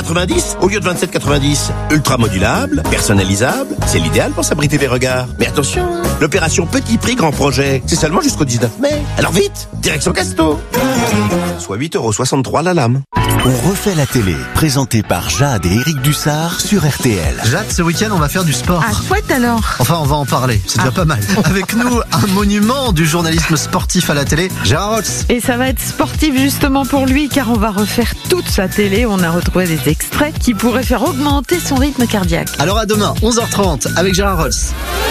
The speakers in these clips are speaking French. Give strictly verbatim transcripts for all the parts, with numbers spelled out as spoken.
quatre-vingt-dix au lieu de vingt-sept quatre-vingt-dix. Ultra modulable, personnalisable, c'est l'idéal pour s'abriter des regards. Mais attention, l'opération Petit Prix Grand Projet, c'est seulement jusqu'au dix-neuf mai. Alors vite, direction Casto. Soit huit euros soixante-trois la lame. On refait la télé, présenté par Jade et Éric Dussard sur R T L. Jade, ce week-end, on va faire du sport. Ah, chouette alors. Enfin, on va en parler, c'est déjà Ah. pas mal. Avec nous, un monument du journalisme sportif à la télé, Gérard Rolls. Et ça va être sportif justement pour lui, car on va refaire toute sa télé. On a retrouvé des extraits qui pourraient faire augmenter son rythme cardiaque. Alors à demain, onze heures trente, avec Gérard Rolls.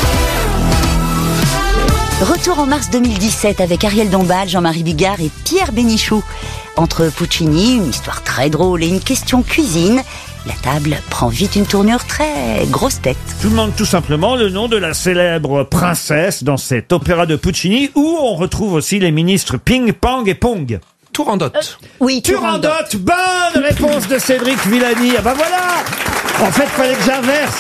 Retour en mars deux mille dix-sept avec Ariel Dombal, Jean-Marie Bigard et Pierre Bénichou. Entre Puccini, une histoire très drôle et une question cuisine, la table prend vite une tournure très grosse tête. Je vous demande tout simplement le nom de la célèbre princesse dans cet opéra de Puccini où on retrouve aussi les ministres Ping, Pang et Pong. Turandot. Oui, Turandot, bonne réponse de Cédric Villani. Ah bah voilà. En fait, fallait que j'inverse.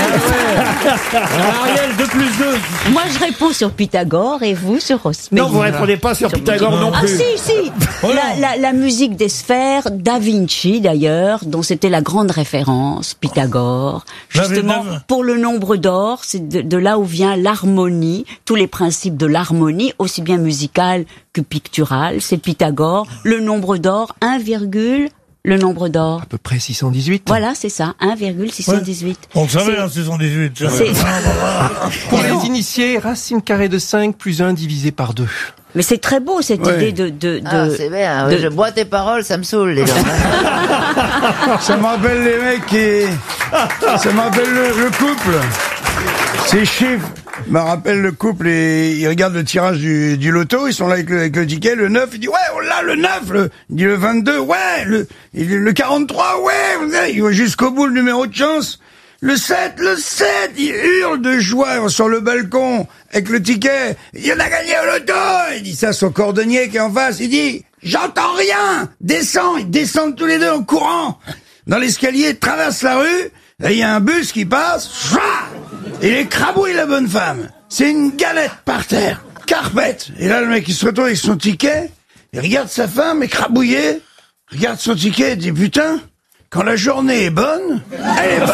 Ariel, deux plus deux. Moi, je réponds sur Pythagore et vous sur Rosmélie. Non, vous répondez pas sur Pythagore non Ah plus. si, si. La, la, la musique des sphères, Da Vinci d'ailleurs, dont c'était la grande référence, Pythagore. Justement, pour le nombre d'or, c'est de, de là où vient l'harmonie, tous les principes de l'harmonie, aussi bien musicale que picturale, c'est Pythagore. Le nombre d'or, un virgule, le nombre d'or. À peu près six cent dix-huit. Voilà, c'est ça, un virgule six cent dix-huit. On le savait, C'est- hein, six cent dix-huit. c'est- Pour les initiés, racine carrée de cinq plus un divisé par deux. Mais c'est très beau cette Ouais. idée de... de, de Ah, c'est bien. de- Je bois tes paroles, ça me saoule, les gens. Ça me rappelle les mecs qui... Ça me rappelle le, le couple. Ces chiffres me rappellent le couple et ils regardent le tirage du, du loto, ils sont là avec le, avec le ticket, le neuf, il dit ouais, on l'a, le neuf, le, il dit le vingt-deux, ouais, le, il dit le quarante-trois, ouais, vous savez, il va jusqu'au bout le numéro de chance. Le sept, le sept, il hurle de joie sur le balcon avec le ticket. Il dit, on a gagné au loto. Il dit ça à son cordonnier qui est en face. Il dit, j'entends rien. Descends. Ils descendent tous les deux en courant. Dans l'escalier, traverse la rue. Et il y a un bus qui passe. Chouah, il écrabouille la bonne femme. C'est une galette par terre. Carpette. Et là, le mec, il se retrouve avec son ticket. Il regarde sa femme écrabouillée. Regarde son ticket et dit, putain, quand la journée est bonne, elle est bonne.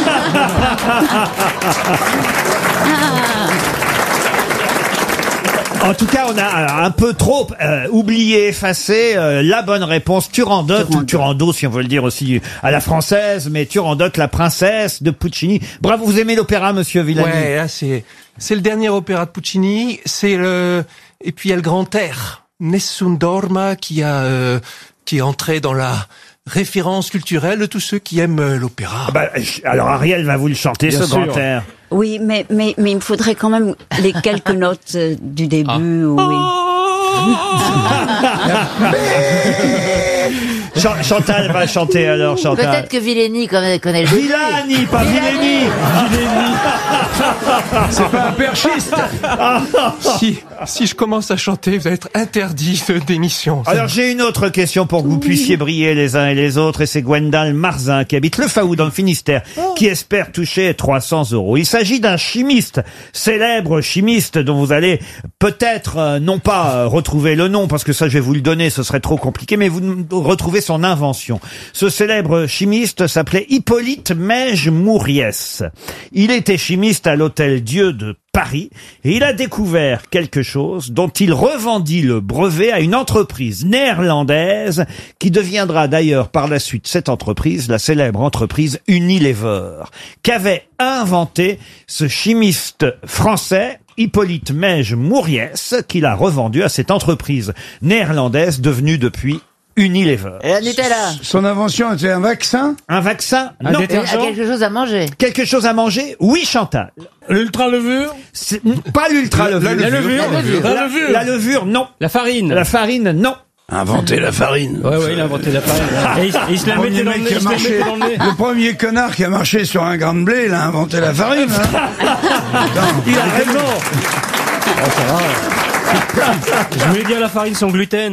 En tout cas, on a un peu trop euh, oublié, effacé euh, la bonne réponse. Turandot, ou Turando, si on veut le dire aussi à la française, mais Turandot, la princesse de Puccini. Bravo, vous aimez l'opéra, monsieur Villani? Ouais, là, c'est, c'est le dernier opéra de Puccini. C'est le, et puis il y a le grand air, Nessun Dorma, qui a, euh, qui est entré dans la référence culturelle de tous ceux qui aiment euh, l'opéra. Ah bah, alors Ariel va vous le chanter, Bien ce sûr. grand air. Oui, mais, mais, mais il me faudrait quand même les quelques notes euh, du début. Oui. Ch- Chantal va chanter alors, Chantal. Peut-être que Villeni connaît, connaît le début. Villani, pas Villeni. C'est pas un perchiste. Si, si je commence à chanter, vous allez être interdit de d'émission. Alors j'ai une autre question pour que vous puissiez briller les uns et les autres, et c'est Gwendal Marzin qui habite Le Faou dans le Finistère, qui espère toucher trois cents euros. Il s'agit d'un chimiste, célèbre chimiste dont vous allez peut-être euh, non pas euh, retrouver le nom, parce que ça je vais vous le donner, ce serait trop compliqué, mais vous n- retrouvez son invention. Ce célèbre chimiste s'appelait Hippolyte Mège-Mouriès. Il était chimiste à l'Hôtel Dieu de Paris et il a découvert quelque chose dont il revendit le brevet à une entreprise néerlandaise qui deviendra d'ailleurs par la suite cette entreprise, la célèbre entreprise Unilever, qu'avait inventé ce chimiste français Hippolyte Mège-Mouriès, qu'il a revendu à cette entreprise néerlandaise devenue depuis Unilever. Et la Nutella. Son invention était un vaccin. Un vaccin? Un Non. détergent. A quelque chose à manger. Quelque chose à manger? Oui, Chantal. L'ultra-levure. C'est pas l'ultra levure. La levure. La levure. La La, levure. la levure, non. La farine. La farine, non. Inventer la farine. Ouais, ouais, il a inventé la farine. Et il, il se la Le mettait premier dans le mec nez. qui a il se la marché- mettait dans le nez. Le premier connard qui a marché sur un grain de blé, il a inventé la farine. Hein. Il a raison. Je voulais dire la farine sans gluten.